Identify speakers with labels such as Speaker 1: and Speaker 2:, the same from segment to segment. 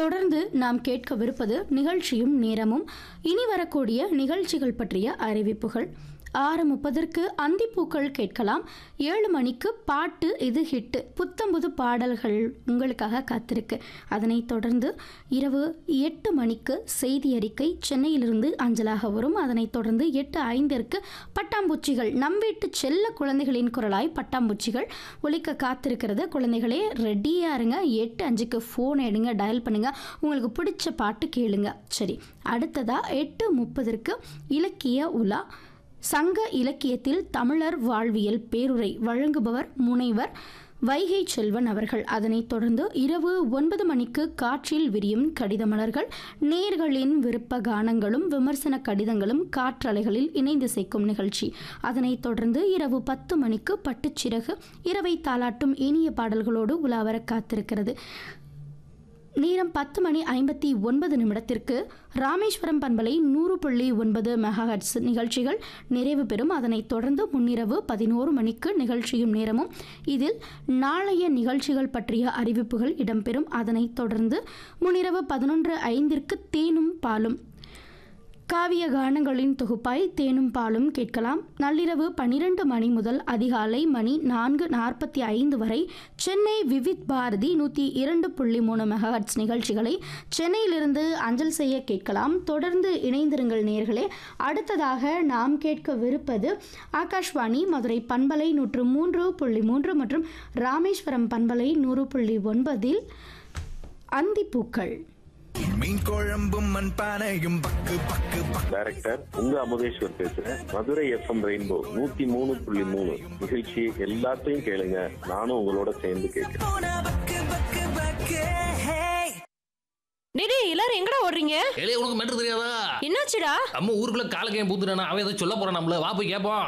Speaker 1: தொடர்ந்து நாம் கேட்கவிருப்பது நிகழ்ச்சியும் நேரமும். இனி வரக்கூடிய நிகழ்ச்சிகள் பற்றிய அறிவிப்புகள். 6:30 அந்திப்பூக்கள் கேட்கலாம். 7 மணிக்கு பாட்டு இது ஹிட்டு, புத்தம்புது பாடல்கள் உங்களுக்காக காத்திருக்கு. அதனைத் தொடர்ந்து இரவு 8 மணிக்கு செய்தி அறிக்கை சென்னையிலிருந்து அஞ்சலாக வரும். அதனைத் தொடர்ந்து 8:05 பட்டாம்பூச்சிகள், நம் வீட்டு செல்ல குழந்தைகளின் குரலாய் பட்டாம்பூச்சிகள் ஒலிக்க காத்திருக்கிறது. குழந்தைகளே ரெடியாக இருங்க. 8:05 ஃபோன் எடுங்க, டயல் பண்ணுங்க, உங்களுக்கு பிடிச்ச பாட்டு கேளுங்க. சரி, அடுத்ததாக 8:30 இலக்கிய உலா. சங்க இலக்கியத்தில் தமிழர் வாழ்வியல் பேருரை வழங்குபவர் முனைவர் வைகை செல்வன் அவர்கள். அதனைத் தொடர்ந்து இரவு 9 மணிக்கு காற்றில் விரியும் கடித மலர்கள், நேர்களின் விருப்ப கானங்களும் விமர்சன கடிதங்களும் காற்றலைகளில் இணைந்து சேர்க்கும் நிகழ்ச்சி. அதனைத் தொடர்ந்து இரவு 10 மணிக்கு பட்டுச்சிறகு, இரவை தாளாட்டும் இனிய பாடல்களோடு உலாவர காத்திருக்கிறது. நேரம் 10:59 ராமேஸ்வரம் பண்பலை 100.9 மெகாஹெர்ட்ஸ் நிகழ்ச்சிகள் நிறைவு பெறும். அதனைத் தொடர்ந்து முன்னிரவு 11 மணிக்கு நிகழ்ச்சியும் நேரமும். இதில் நாளைய நிகழ்ச்சிகள் பற்றிய அறிவிப்புகள் இடம்பெறும். அதனைத் தொடர்ந்து முன்னிரவு 11:05 தேனும் பாலும், காவிய கானங்களின் தொகுப்பாய் தேனும் பாலும் கேட்கலாம். நள்ளிரவு 12 மணி முதல் அதிகாலை மணி 4:45 வரை சென்னை விவித் பாரதி 102.3 மெகாஹெர்ட்ஸ் நிகழ்ச்சிகளை சென்னையிலிருந்து அஞ்சல் செய்ய கேட்கலாம். தொடர்ந்து இணைந்திருங்கள் நேயர்களே. அடுத்ததாக நாம் கேட்கவிருப்பது ஆகாஷ்வாணி மதுரை பண்பலை 103.3 மற்றும் ராமேஸ்வரம் பண்பலை 100.9 அந்திப்பூக்கள்.
Speaker 2: மீன் குழம்பும் மண்பானையும் பக்கு பக்கு பக்கு.
Speaker 3: டைரக்டர் உங்க அமுதேஸ்வர் பேசுறேன். மதுரை எஃப்எம் ரெயின்போ 103.3 நிகழ்ச்சி எல்லாத்தையும் கேளுங்க. நானும் உங்களோட சேர்ந்து கேட்கிறேன்.
Speaker 4: எல்லாரும் எங்கடா ஓடுறீங்க?
Speaker 5: உனக்கு மெட்ரு தெரியாதா?
Speaker 4: என்னாச்சுடா?
Speaker 5: நம்ம ஊருக்குள்ள காலக்கையும் பூத்துட்டானா, அவன் ஏதோ சொல்ல போறான் நம்மள. வா போய் கேப்போம்.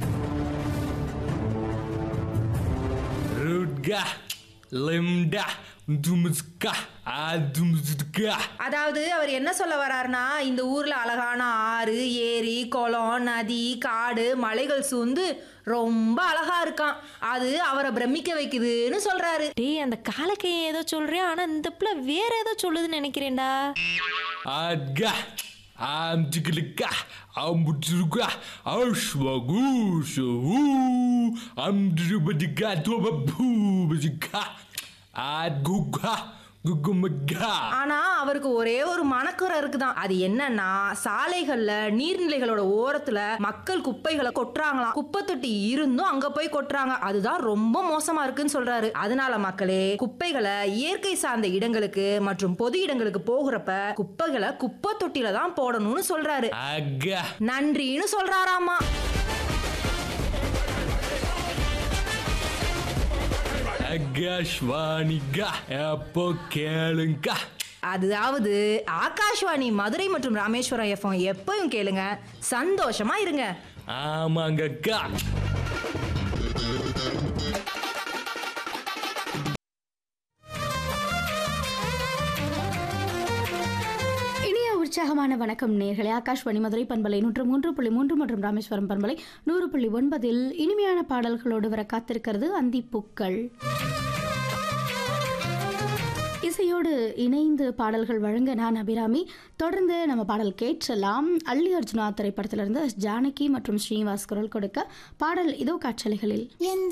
Speaker 5: ருட்கா லிம்டா தும்ஸ்கா அதும்ஸ்கா.
Speaker 6: அதாவது அவர் என்ன சொல்ல வர்றாருன்னா, இந்த ஊர்ல அழகான ஆறு, ஏரி, குளம், நதி, காடு, மலைகள் சூழ்ந்து ரொம்ப அழகா இருக்கான். அது அவரை பிரமிக்க வைக்குதுன்னு சொல்றாரு.
Speaker 4: டேய், அந்த காலக்கையை ஏதோ சொல்றியா, ஆனா இந்த பிள்ளை வேற ஏதோ சொல்லுதுன்னு நினைக்கிறேன்டா.
Speaker 5: ஆட்கா ஆம்ஜிகலுக்கா ஆம்புட்ருக்கா ஆஷ்வகூஷு ஆம்துபதிகா தோபபூபதிகா ஆட்குகா குகுமகா.
Speaker 6: ஆனா அவருக்கு ஒரே ஒரு மனக்குறை இருக்குதான். அது என்னன்னா, சாலைகள்ல நீர்நிலைகளோட ஓரத்துல மக்கள் குப்பைகளை கொட்டுறாங்களாம். குப்பை தொட்டி இருந்தும் அங்க போய் கொட்டுறாங்க. அதுதான் ரொம்ப மோசமா இருக்குன்னு சொல்றாரு. அதனால மக்களே, குப்பைகளை இயற்கை சார்ந்த இடங்களுக்கு மற்றும் பொது இடங்களுக்கு போகிறப்ப குப்பைகளை குப்பை தொட்டில தான் போடணும்னு சொல்றாரு. நன்றின்னு சொல்றாராமா. அதாவது ஆகாஷ்வாணி மதுரை மற்றும் ராமேஸ்வரம் எஃப்எம் எப்பவும் கேளுங்க, சந்தோஷமா இருங்க.
Speaker 5: ஆமாங்கக்கா.
Speaker 1: உற்சாகமான வணக்கம் நேயர்களே. ஆகாஷ்வாணி மதுரை பண்பலை 103.3 மற்றும் ராமேஸ்வரம் பண்பலை 100.9 இனிமையான பாடல்களோடு வர காத்திருக்கிறது அந்திப்பூக்கள். இசையோடு இணைந்து பாடல்கள் வழங்க நான் அபிராமி. தொடர்ந்து நம்ம பாடல் கேட்கலாம். அல்லி அர்ஜுனா திரைப்படத்திலிருந்து ஜானகி மற்றும் ஸ்ரீனிவாஸ் குரல் கொடுக்க பாடல் இதோ காற்றலைகளில்.